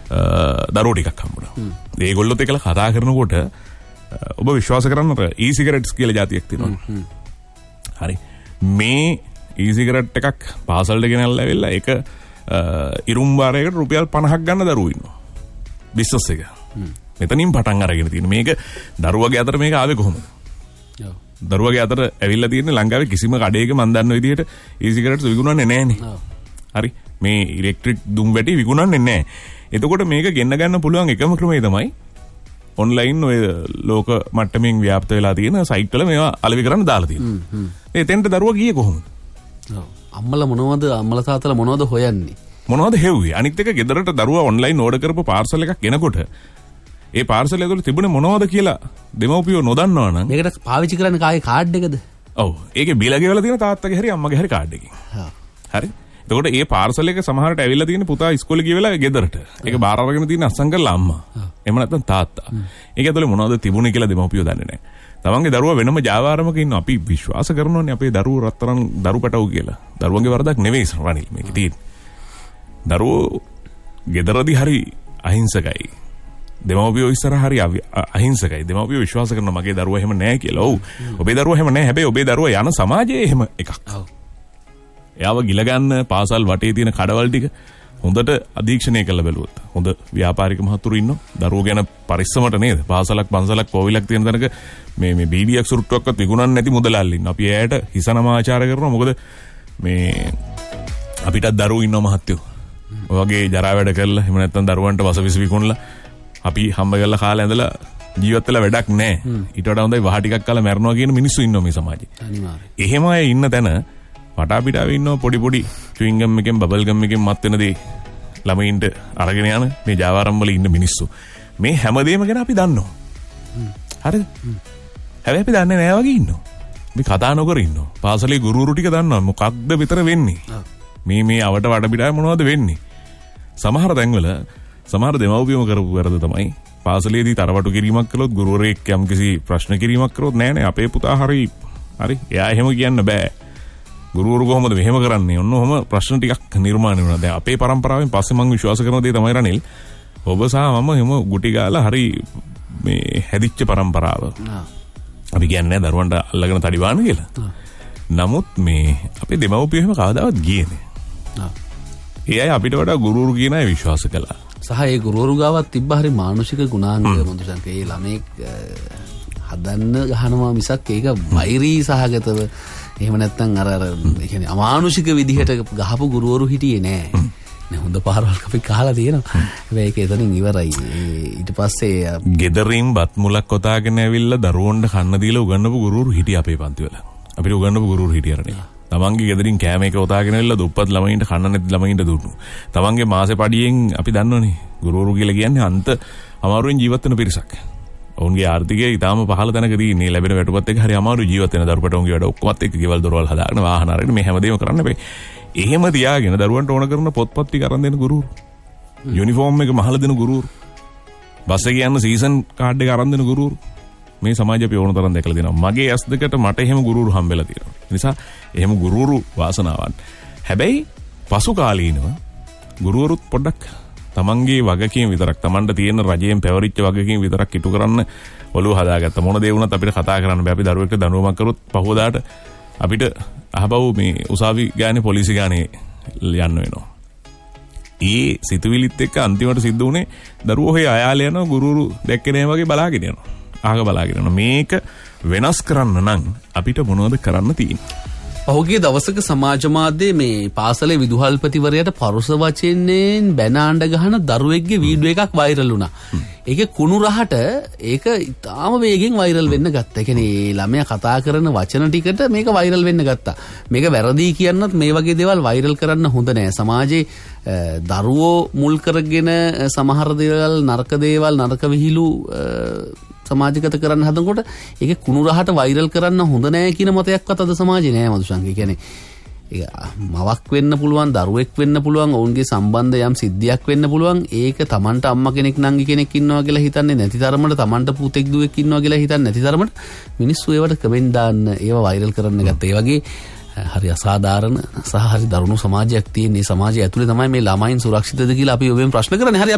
දරුවෝ ටිකක් හම්බුණා. ඒගොල්ලොත් එක්කලා කතා කරනකොට ඔබ විශ්වාස කරන්න e-cigarettes කියලා જાතියක් තියෙනවා. හරි. මේ e-cigarette එකක් පාසලට ගෙනල්ලා ඇවිල්ලා ඒක ඉරුම් වාරයකට රුපියල් 50ක් ගන්න දරුවෝ ඉන්නවා. බිස්නස් එක. මෙතනින් පටන් අරගෙන තියෙන මේක දරුවගේ අතර මේක ආවේ කොහොමද? දරුවගේ අතර ඇවිල්ලා තියෙන ලංකාවේ කිසිම කඩේක මන් දන්න විදිහට e-cigarettes විකුණන්නේ නැහනේ. හරි. මේ ඉලෙක්ට්‍රික් දුම් වැටි විකුණන්නේ නැහැ. එතකොට මේක ගෙන්න ගන්න පුළුවන් එකම ක්‍රමය තමයි ඔන්ලයින් ඔය ලෝක මට්ටමින් ව්‍යාප්ත වෙලා තියෙන සයිට් වල මේවා අලෙවි කරන්න දාලා තියෙනවා. එතෙන්ට දරුවා ගියේ කොහොමද? අම්මලා තාත්තලා මොනවද හොයන්නේ? මොනවද හෙව්වේ? අනිත් එක ගෙදරට දරුවා ඔන්ලයින් ඕඩර් කරපු පාර්සල් එකක් එනකොට ඒ පාර්සල් ඇතුළේ තිබුණේ මොනවද කියලා දෙමව්පියෝ නොදන්නවා නම් මේකට පාවිච්චි කරන්නේ කාගේ කාඩ් එකද? ඔව්. ඒකේ බිල ගෙවලා තියෙන තාත්තගේ හරි අම්මගේ හරි කාඩ් එකකින්. හරි. එතකොට ඒ පාර්සල් එක සමහරට ඇවිල්ලා තියෙන පුතා ඉස්කෝලේ ගිය වෙලාවේ ගෙදරට. ඒක බාර අරගෙන තියෙන අස්සම් කරලා අම්මා. එහෙම නැත්නම් තාත්තා. ඒක ඇතුලේ මොනවද තිබුණේ කියලා දෙමව්පියෝ දන්නේ නැහැ. තමන්ගේ දරුවා වෙනම ජාවාරමක ඉන්නවා. අපි විශ්වාස කරනෝනේ අපේ දරුවෝ රත්තරන් දරු පැටවු කියලා. දරුවන්ගේ වරදක් නෙවෙයි රනිල් මේකේ තියෙන්නේ. දරුවෝ ගෙදරදී හරි අහිංසකයි. දෙමව්පියෝ ඉස්සරහ හරි අහිංසකයි. දෙමව්පියෝ විශ්වාස කරනවා මගේ දරුවා එහෙම නැහැ කියලා. ඔව්. ඔබේ දරුවා එහෙම නැහැ. හැබැයි ඔබේ දරුවා යන සමාජයේ එහෙම එකක්. ඔව්. එයාව ගිල ගන්න පාසල් වටේ තියෙන කඩවල් ටික හොඳට අධීක්ෂණය කරලා බැලුවොත් හොඳ ව්‍යාපාරික මහතුරු ඉන්නවා. දරුවෝ ගැන පරිස්සමට නේද? පාසලක් පන්සලක් කෝවිලක් තියෙන තැනක මේ බීඩියක් සුරුට්ටුවක්වත් විකුණන්නේ නැති මුදලාල්ල ඉන්නවා. අපි එයාට හිසනමාචාර කරනවා. මොකද මේ අපිටත් දරුවෝ ඉන්නවා මහත්තයෝ. ඔය වගේ ජරා වැඩ කරලා එහෙම නැත්නම් දරුවන්ට වසවිස විකුණලා අපි හම්බ කරලා කාලේ ඇඳලා ජීවත් වෙලා වැඩක් නැහැ. ඊට වඩා හොඳයි වහ ටිකක් කාලා මැරනවා කියන මිනිස්සු ඉන්නවා මේ සමාජේ. අනිවාර්යයෙන්. එහෙම අය ඉන්න තැන වටා පිටාවේ ඉන්නවා පොඩි චුයින් ගම් එකෙන් බබල් ගම් එකෙන් මත් වෙන දේ ළමයින්ට අරගෙන යන මේ ජාවාරම් වල ඉන්න මිනිස්සු. මේ හැමදේම ගැන අපි දන්නවා. හරිද? හැබැයි අපි දන්නේ නැහැ වගේ ඉන්නවා. අපි කතා නොකර ඉන්නවා. පාසලේ ගුරුවරු ටික දන්නවා මොකක්ද විතර වෙන්නේ. මේ අවට වඩ පිටාවේ මොනවද වෙන්නේ. සමහර තැන්වල සමහර දෙමව්පියෝ කරපු වැරද්ද තමයි පාසලේදී තරවටු කිරීමක් කළොත් ගුරුවරයෙක් යම්කිසි ප්‍රශ්න කිරීමක් කරොත් නෑ අපේ පුතා හරි එයා එහෙම කියන්න බෑ. ගුරුවරු කොහොමද මෙහෙම කරන්නේ? ඔන්න ඔහම ප්‍රශ්න ටිකක් නිර්මාණය වෙනවා. දැන් අපේ પરම්පරාවෙන් පස්සේ මම විශ්වාස කරන දේ තමයි රනිල්. ඔබ සහ මම එහෙම ගුටි ගාලා හරි මේ හැදිච්ච પરම්පරාව. අපි කියන්නේ දරුවන්ට අල්ලගෙන තඩිවාන කියලා. නමුත් මේ අපේ දෙමව්පියෝ එහෙම කවදාවත් ගියේ නෑ. ඒ අය අපිට වඩා ගුරුවරු කියන අය විශ්වාස කළා. සහ ඒ ගුරුවරු ගාවත් තිබ්බ හරි මානසික ගුණාංග මොඳුසන්ක ඒ ළමෙක් හදන්න ගහනවා මිසක් ඒක වෛරී සහගතව එහෙම නැත්නම් අර කියන්නේ අමානුෂික විදිහට ගහපු ගුරුවරු හිටියේ නෑ. නේ හොඳ පාරවල් අපි කහලා තියෙනවා. හැබැයි ඒක එතනින් ඉවරයි. ඊට පස්සේ ගෙදරින් බත් මුලක් කොතාගෙන ඇවිල්ලා දරුවන්ට කන්න දීලා උගන්වපු ගුරුවරු හිටියා අපේ පන්තිවල. අපිට උගන්වපු ගුරුවරු හිටියාරනේ. තමන්ගේ ගෙදරින් කෑම එක ඔතාගෙන ඇවිල්ලා දුප්පත් ළමයින්ට කන්න නැති ළමයින්ට දුන්නු. තමන්ගේ මාසේ පඩියෙන් අපි දන්නවනේ ගුරුවරු කියලා කියන්නේ අන්ත අමාරුවෙන් ජීවත් වෙන පිරිසක්. ඔවුන්ගේ ආර්ථිකය ඊටාම පහළ තැනකදී ඉන්නේ ලැබෙන වැටුපත් එක හරි අමාරු ජීවත් වෙන දරුපටවුන්ගේ වැඩ ඔක්කොමත් එක්ක ගෙවල් දොරවල් හදාගෙන වාහන අරගෙන මේ හැමදේම කරන්න බෑ. එහෙම තියාගෙන දරුවන්ට ඕන කරන පොත්පත් ටික අරන් දෙන ගුරුවරු. යුනිෆෝම් එක මහලා දෙන ගුරුවරු. බස් එකේ යන සීසන් කාඩ් එක අරන් දෙන ගුරුවරු. මේ සමාජය අපි ඕන තරම් දැකලා දෙනවා. මගේ ඇස් දෙකට මට එහෙම ගුරුවරු හම්බෙලා තියෙනවා. ඒ නිසා එහෙම ගුරුවරු වාසනාවන්. හැබැයි පසු කාලීනව ගුරුවරුත් පොඩ්ඩක් තමන්ගේ වගකීම් විතරක් තමන්ට තියෙන රජයෙන් පැවරිච්ච වගකීම් විතරක් ඉටු කරන්න ඔළුව හදාගත්ත. මොන දේ වුණත් අපිට කතා කරන්න බෑ. අපි දරුවෙක්ට දඬුවමක් කරොත් පහවදාට අපිට අහබව් මේ උසාවි ගානේ පොලිසි ගානේ යන්න වෙනවා. ඒ සිතුවිලිත් එක්ක අන්තිමට සිද්ධ වුණේ දරුවෝ හොය අයාල යනවා ගුරුවරු දැක්කේ නැහැ වගේ බලාගෙන යනවා. ආග බලාගෙන යනවා. මේක වෙනස් කරන්න නම් අපිට මොනවද කරන්න තියෙන්නේ? පහුගිය දවසක සමාජ මාධ්‍යයේ මේ පාසලේ විදුහල්පතිවරයාට පරුස වචනෙන් බැන ආණ්ඩ ගහන දරුවෙක්ගේ වීඩියෝ එකක් වෛරල් වුණා. ඒකේ කුණු රහට ඒක ඉතාම වේගෙන් වෛරල් වෙන්න ගත්තා. ඒ කියන්නේ ළමයා කතා කරන වචන ටිකට මේක වෛරල් වෙන්න ගත්තා. මේක වැරදි කියන්නත් මේ වගේ දේවල් වෛරල් කරන්න හොඳ නෑ. සමාජයේ දරුවෝ මුල් කරගෙන සමහර දේවල් නරක විහිළු සමාජගත කරන්න හදනකොට ඒක කුණු රහට වෛරල් කරන්න හොඳ නෑ කියන මතයක්වත් අද සමාජේ නෑ මදුෂංක. ඒ කියන්නේ මවක් වෙන්න පුළුවන්, දරුවෙක් වෙන්න පුළුවන්, ඔවුන්ගේ සම්බන්ධ යම් සිද්ධියක් වෙන්න පුළුවන්. ඒක Tamanට අම්මා කෙනෙක් නංගි කෙනෙක් ඉන්නවා කියලා හිතන්නේ නැති තරමට, Tamanට පුතෙක් දුවෙක් ඉන්නවා කියලා හිතන්නේ නැති තරමට මිනිස්සු ඒවට කමෙන්ට් දාන්න, ඒවා වෛරල් කරන්න ගත්තා. ඒ වගේ හරි අසාධාරණ සහ හරි දරුණු සමාජයක් තියෙන. මේ සමාජය ඇතුලේ තමයි මේ ළමයින් සුරක්ෂිතද කියලා අපි ඔබෙන් ප්‍රශ්න කරන්නේ. හරි